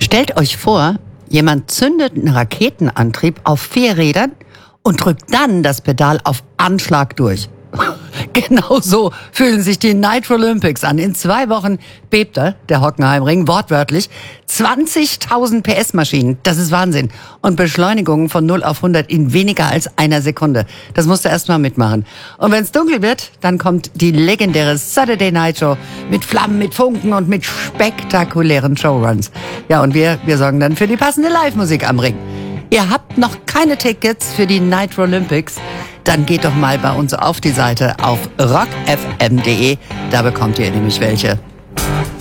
Stellt euch vor, jemand zündet einen Raketenantrieb auf 4 Rädern und drückt dann das Pedal auf Anschlag durch. Genau so fühlen sich die Nitro Olympics an. In 2 Wochen bebt der Hockenheimring, wortwörtlich. 20.000 PS-Maschinen, das ist Wahnsinn. Und Beschleunigungen von 0 auf 100 in weniger als einer Sekunde. Das musst du erst mal mitmachen. Und wenn es dunkel wird, dann kommt die legendäre Saturday Night Show mit Flammen, mit Funken und mit spektakulären Showruns. Ja, und wir sorgen dann für die passende Live-Musik am Ring. Ihr habt noch keine Tickets für die Nitro Olympics? Dann geht doch mal bei uns auf die Seite auf rockfm.de. Da bekommt ihr nämlich welche.